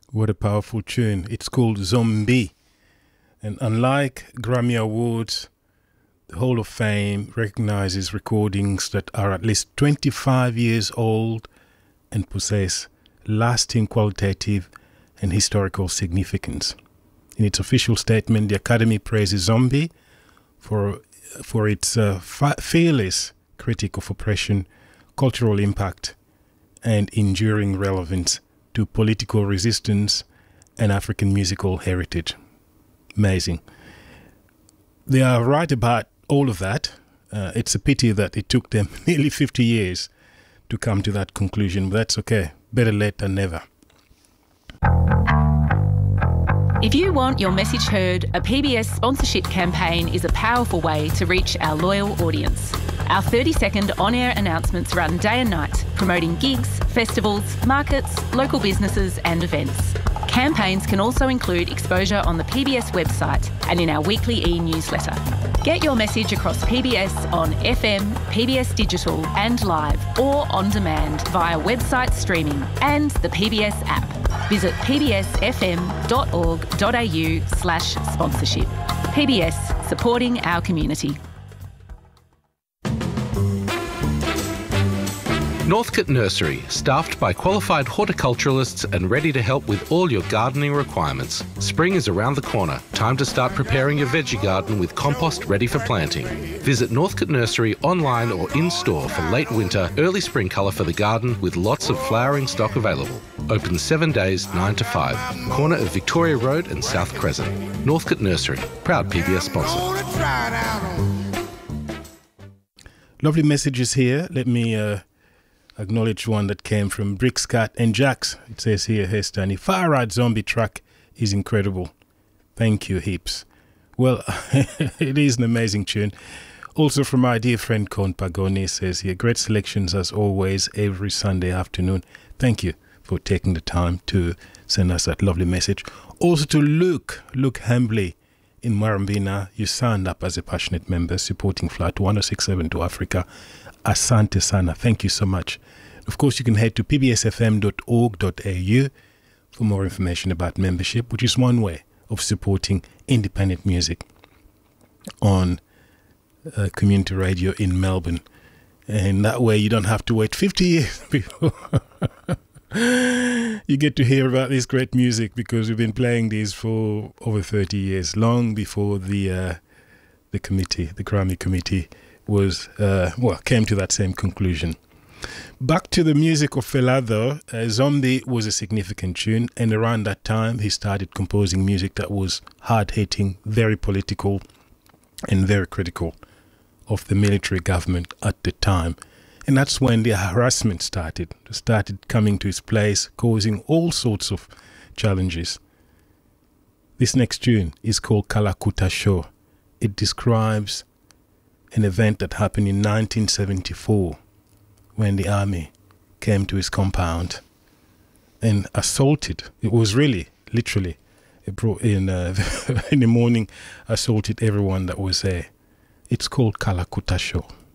What a powerful tune. It's called Zombie. And unlike Grammy Awards, the Hall of Fame recognizes recordings that are at least 25 years old and possess lasting qualitative and historical significance. In its official statement, the Academy praises Zombie for its fearless critique of oppression, cultural impact, and enduring relevance to political resistance and African musical heritage. Amazing. They are right about all of that. It's a pity that it took them nearly 50 years to come to that conclusion, but that's okay. Better late than never. If you want your message heard, a PBS sponsorship campaign is a powerful way to reach our loyal audience. Our 30-second on-air announcements run day and night, promoting gigs, festivals, markets, local businesses and events. Campaigns can also include exposure on the PBS website and in our weekly e-newsletter. Get your message across PBS on FM, PBS Digital and live, or on demand via website streaming and the PBS app. Visit pbsfm.org.au/sponsorship. PBS, supporting our community. Northcote Nursery, staffed by qualified horticulturalists and ready to help with all your gardening requirements. Spring is around the corner. Time to start preparing your veggie garden with compost ready for planting. Visit Northcote Nursery online or in-store for late winter, early spring colour for the garden with lots of flowering stock available. Open 7 days, 9 to 5. Corner of Victoria Road and South Crescent. Northcote Nursery, proud PBS sponsor. Lovely messages here. Let me acknowledge one that came from Brick Scott and Jax. It says here, "Hey Stanley, Fire Ride Zombie track is incredible. Thank you heaps." Well, it is an amazing tune. Also from my dear friend Con Pagoni says here, "Great selections as always every Sunday afternoon." Thank you for taking the time to send us that lovely message. Also to Luke Hambley in Marambina. You signed up as a passionate member supporting Flight 1067 to Africa. Asante sana. Thank you so much. Of course, you can head to pbsfm.org.au for more information about membership, which is one way of supporting independent music on community radio in Melbourne. And that way you don't have to wait 50 years before you get to hear about this great music, because we've been playing these for over 30 years, long before the Grammy committee came to that same conclusion. Back to the music of Fela though, Zombie was a significant tune, and around that time he started composing music that was hard-hitting, very political and very critical of the military government at the time. And that's when the harassment started coming to its place, causing all sorts of challenges. This next tune is called Kalakuta Show. It describes an event that happened in 1974 when the army came to his compound and assaulted. It was really, literally, in the morning, assaulted everyone that was there. It's called Kalakuta Show.